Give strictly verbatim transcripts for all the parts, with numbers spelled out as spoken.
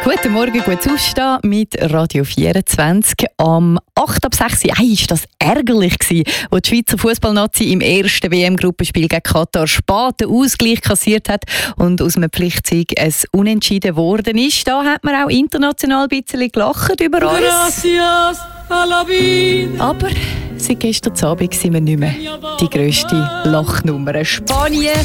Guten Morgen, gutes Aufstehen mit Radio vierundzwanzig. Am acht ab sechs Uhr war das ärgerlich, als die Schweizer Fußballnazi im ersten W M-Gruppenspiel gegen Katar spät den Ausgleich kassiert hat und aus einem Pflichtsieg ein Unentschieden geworden ist. Da hat man auch international ein bisschen gelacht über uns. Gracias a la vida. Aber seit gestern Abend sind wir nicht mehr die grösste Lachnummer. Spanien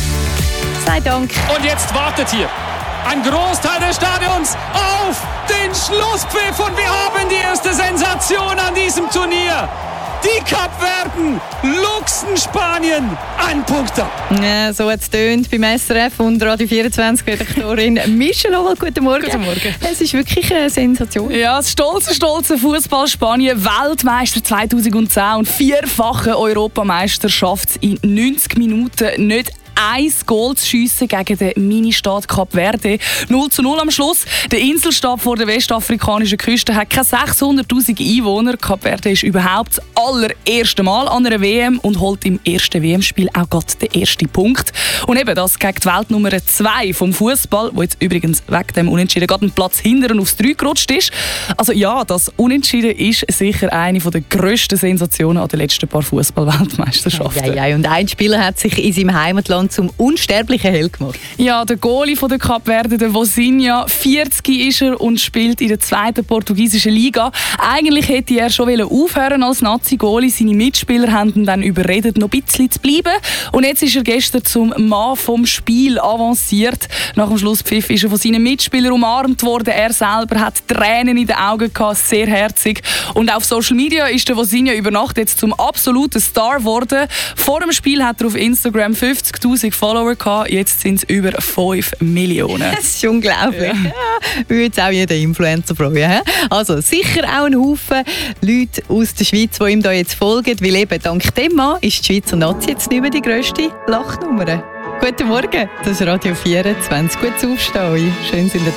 sei Dank. Und jetzt wartet hier ein Großteil des Stadions auf den Schlusspfiff und wir haben die erste Sensation an diesem Turnier. Die Kapverden luchsen Spanien an Punkte. Ja, so hat es tönt beim S R F und Radio vierundzwanzig-Redaktorin Michelle Howell. Guten Morgen. Guten Morgen. Es ist wirklich eine Sensation. Ja, das stolze, stolze Fußball Spanien, Weltmeister zweitausendzehn und vierfache Europameisterschaft in neunzig Minuten nicht ein Goal zu schiessen gegen den Ministaat Kap Verde. null zu null am Schluss. Der Inselstaat vor der westafrikanischen Küste hat keine sechshunderttausend Einwohner. Kap Verde ist überhaupt das allererste Mal an einer W M und holt im ersten W M-Spiel auch gerade den ersten Punkt. Und eben das gegen die Weltnummer zwei vom Fußball, wo jetzt übrigens wegen dem Unentschieden gerade einen Platz hinten aufs drei gerutscht ist. Also ja, das Unentschieden ist sicher eine der grössten Sensationen an den letzten paar Fußball-Weltmeisterschaften. Ja, ja, und ein Spieler hat sich in seinem Heimatland zum unsterblichen Held gemacht. Ja, der Goalie von der Kap Verde, der Vozinha, vierzig ist er und spielt in der zweiten portugiesischen Liga. Eigentlich hätte er schon aufhören als Nazi-Goalie. Seine Mitspieler haben ihn dann überredet, noch ein bisschen zu bleiben. Und jetzt ist er gestern zum Mann vom Spiel avanciert. Nach dem Schlusspfiff ist er von seinen Mitspielern umarmt worden. Er selber hat Tränen in den Augen gehabt, sehr herzig. Und auf Social Media ist der Vozinha über Nacht jetzt zum absoluten Star geworden. Vor dem Spiel hat er auf Instagram fünfzigtausend Follower gehabt, jetzt sind es über fünf Millionen. Das ist unglaublich. Ja. Ja, würde jetzt auch jeder Influencer freuen. He? Also sicher auch ein Haufen Leute aus der Schweiz, die ihm da jetzt folgen, weil eben dank dem Mann ist die Schweizer Nazi jetzt nicht mehr die grösste Lachnummer. Guten Morgen, das ist Radio vierundzwanzig. Gutes Aufstehen. Schön sind ihr da.